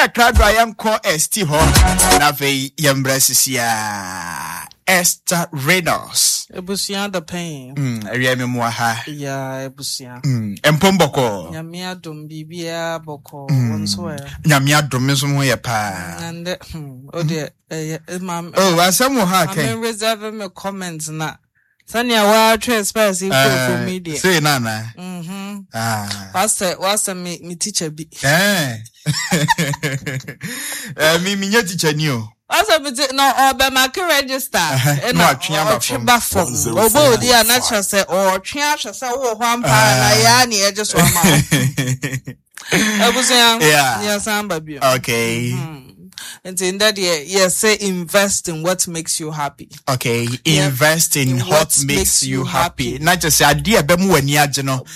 kakra do ayanko esti ho na ve yembrasisia Esther Reynolds ebusia the pain area me mo ha ya ebusia empomboko nyame adom bibia boko wonso nyame adom so mo ye pa and ode asem ha kai I'm reserve me comments na Sanya wa trespass for media. Say nana. What's me teacher be? Me teacher new. What's me no be make register. No twa form. Obo di anacha say or twa say wo hwan pa na ya na e just one ma. Ebusia. Yeah, samba bi. Okay. And in that yes, say invest in what makes you happy. Okay, invest in what makes you happy. Not just idea be mu ani age no.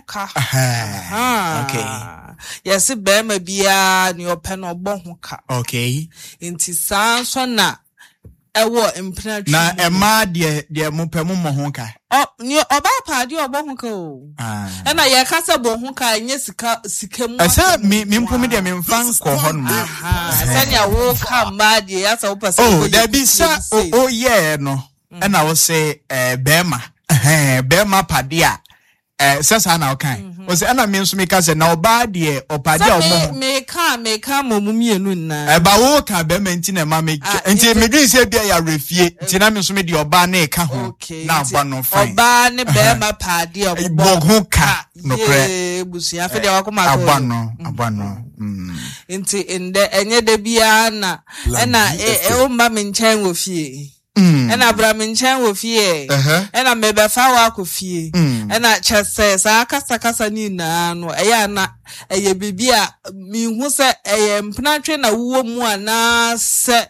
Okay. Yes, be ma bia ni ope no bohoka. Okay. Inti san so na ewo impreneur na ema de mo pe mo ho ka ni oba pa de obo ho ka o na ye ka se bo ho ka nye sika mu asa mi mpo me de me mfan ko ho no sanya wo ka ma de ya sa wo pese oh da bi sa oh yeah no na wo say bema pade a sasa na okan o say na me nso me ka say na oba de opade a omo me ka momumienu na ba wo ka be menti na ma me nti me dwi say bia ya refie nti na me nso me de oba na e ka ho na aba no fine oba ne be ma pade obo ho ka no pre busia fe de wakoma aba no nti ende enye de bia na o mba me nchen wo fie ena braminchen wo fie ena mebefa wa ko fie ena chese sa kasa ni na no eya na eye bibia mi hu se eye mpnatwe na wo mu ana se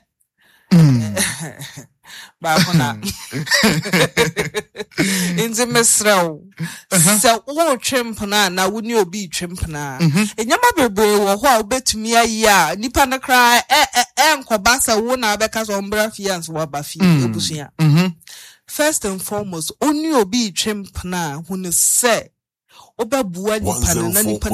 ba kona inzi mesraw se wo twempna na wo ni obi twempna enyama bebe wo ho a obetumi ayi a nipa na kra enkoba se wo na abeka so mbra fiance wo ba fi ebusuya first and foremost oni obi twempna hu ne se obabua nipa na nipa